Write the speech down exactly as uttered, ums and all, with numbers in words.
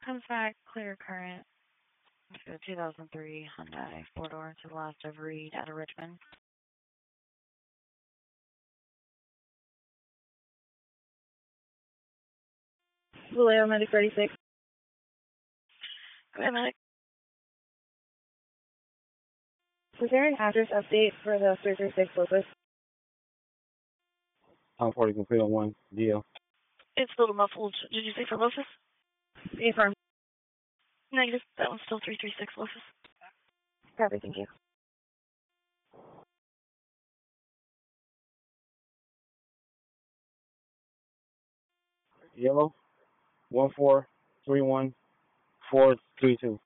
Comes back, clear current. To two thousand three Hyundai four door to the last of Reed out of Richmond. Vallejo Medic thirty-six. Okay, medic. Is there an address update for the three three six Locust? I'm forty complete on one deal. It's a little muffled. Did you say for Locust? Affirm. Negative. That one's still three three six Locust. Copy, thank you. Yellow, one four three one four three two.